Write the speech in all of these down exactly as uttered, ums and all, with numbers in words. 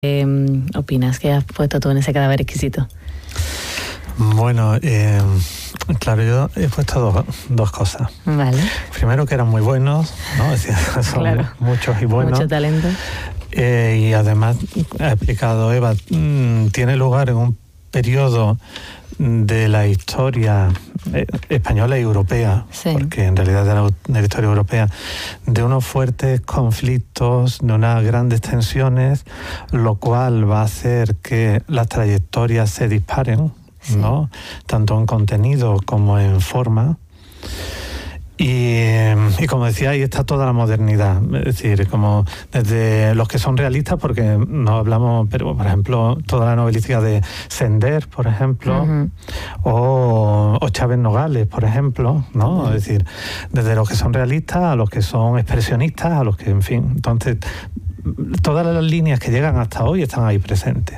¿Qué opinas que has puesto tú en ese cadáver exquisito? Bueno, eh, claro, yo he puesto dos, dos cosas. Vale. Primero, que eran muy buenos, ¿no? Es decir, son claro. muchos y buenos. Mucho talento. Eh, y además, ha explicado Eva, mmm, tiene lugar en un periodo de la historia eh, española y europea, sí. porque en realidad de la, de la historia europea, de unos fuertes conflictos, de unas grandes tensiones, lo cual va a hacer que las trayectorias se disparen, sí. ¿no? Tanto en contenido como en forma. Y, y como decía, ahí está toda la modernidad, es decir, como desde los que son realistas, porque no hablamos, pero por ejemplo, toda la novelística de Sender, por ejemplo, uh-huh. o, o Chávez Nogales, por ejemplo, ¿no? Uh-huh. Es decir, desde los que son realistas a los que son expresionistas, a los que, en fin, entonces todas las líneas que llegan hasta hoy están ahí presentes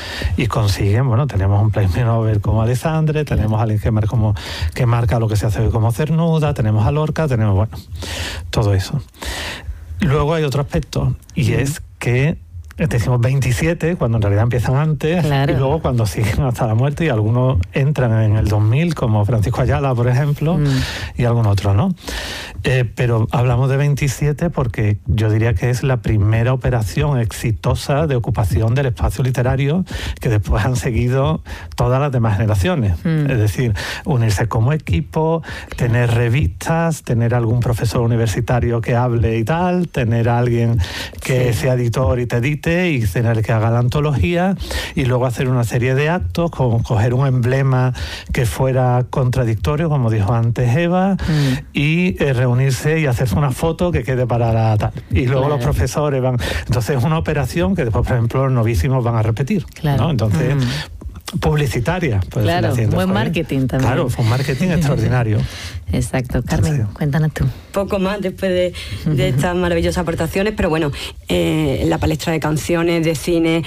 y consiguen, bueno, tenemos un premio Nobel como Alessandre, tenemos a alguien que marca, como, que marca lo que se hace hoy como Cernuda, tenemos a Lorca, tenemos, bueno, todo eso. Luego hay otro aspecto y sí. es que decimos veintisiete cuando en realidad empiezan antes, claro. y luego cuando siguen hasta la muerte, y algunos entran en el dos mil, como Francisco Ayala, por ejemplo, mm. y algún otro, ¿no? Eh, pero hablamos de veintisiete porque yo diría que es la primera operación exitosa de ocupación del espacio literario que después han seguido todas las demás generaciones. Mm. Es decir, unirse como equipo, tener revistas, tener algún profesor universitario que hable y tal, tener a alguien que sí. sea editor y te edite, y tener que haga la antología, y luego hacer una serie de actos, con coger un emblema que fuera contradictorio, como dijo antes Eva, mm. y eh, reunirse y hacerse una foto que quede para la tal. Y luego claro. los profesores van... Entonces es una operación que después, por ejemplo, los novísimos van a repetir, claro. ¿no? Entonces... Mm. publicitaria. Claro, buen fue, marketing también. Claro, fue un marketing extraordinario. Exacto. Carmen, Entonces, cuéntanos tú. Poco más después de, de estas maravillosas aportaciones, pero bueno, eh, la palestra de canciones, de cine,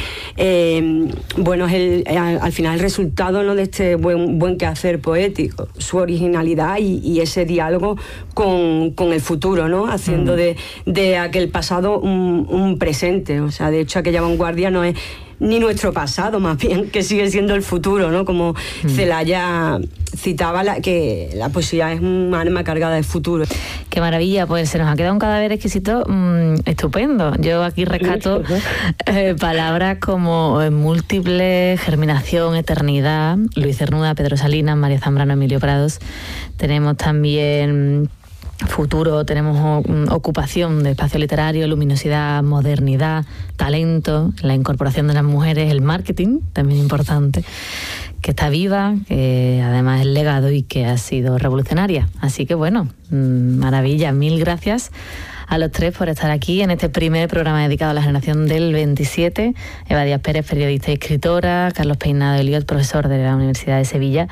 eh, bueno, es el, al, al final el resultado, ¿no?, de este buen, buen quehacer poético, su originalidad y, y ese diálogo con, con el futuro, ¿no? Haciendo mm. de, de aquel pasado un, un presente. O sea, de hecho, aquella vanguardia no es ni nuestro pasado, más bien, que sigue siendo el futuro, ¿no? Como mm. Celaya citaba, la, que la poesía es un arma cargada de futuro. Qué maravilla, pues se nos ha quedado un cadáver exquisito mmm, estupendo. Yo aquí rescato eh, palabras como eh, múltiple, germinación, eternidad, Luis Cernuda, Pedro Salinas, María Zambrano, Emilio Prados. Tenemos también... futuro, tenemos ocupación de espacio literario, luminosidad, modernidad, talento, la incorporación de las mujeres, el marketing, también importante, que está viva, que además es legado y que ha sido revolucionaria. Así que bueno, maravilla, mil gracias a los tres por estar aquí en este primer programa dedicado a la generación del veintisiete. Eva Díaz Pérez, periodista y escritora, Carlos Peinado Eliot, profesor de la Universidad de Sevilla,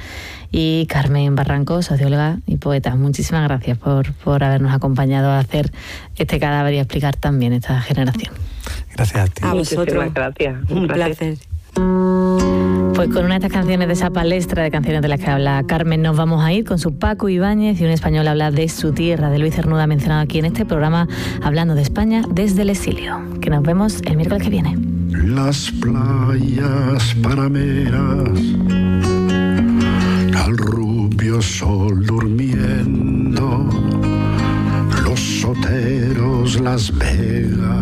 y Carmen Barranco, socióloga y poeta. Muchísimas gracias por, por habernos acompañado a hacer este cadáver y a explicar también esta generación. Gracias a ti. A vosotros. Muchísimas gracias. Un, Un placer. placer. Pues con una de estas canciones, de esa palestra de canciones de las que habla Carmen, nos vamos a ir con su Paco Ibáñez, y un español habla de su tierra, de Luis Cernuda, mencionado aquí en este programa, hablando de España desde el exilio. Que nos vemos el miércoles que viene. Las playas panameras, al rubio sol durmiendo, los soteros, las vegas.